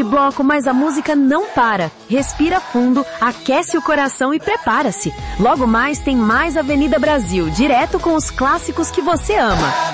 de bloco, mas a música não para. Respira fundo, aquece o coração e prepara-se. Logo mais tem mais Avenida Brasil, direto com os clássicos que você ama.